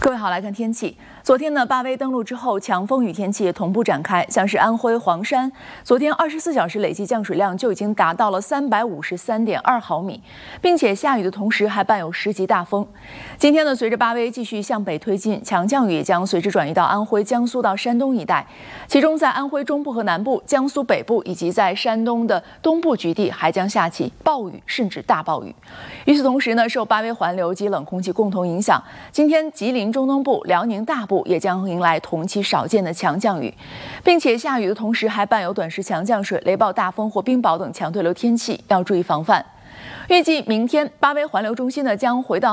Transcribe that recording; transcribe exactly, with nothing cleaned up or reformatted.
各位好，来看天气。昨天呢，八威登陆之后，强风雨天气也同步展开，像是安徽黄山，昨天二十四小时累计降水量就已经达到了三百五十三点二毫米，并且下雨的同时还伴有十级大风。今天呢，随着八威继续向北推进，强降雨也将随之转移到安徽、江苏到山东一带，其中在安徽中部和南部、江苏北部以及在山东的东部局地还将下起暴雨甚至大暴雨。与此同时呢，受八威环流及冷空气共同影响，今天吉林中东部、辽宁大部也将迎来同期少见的强降雨，并且下雨的同时还伴有短时强降水、雷暴大风或冰雹等强对流天气，要注意防范。预计明天八威环流中心呢将回到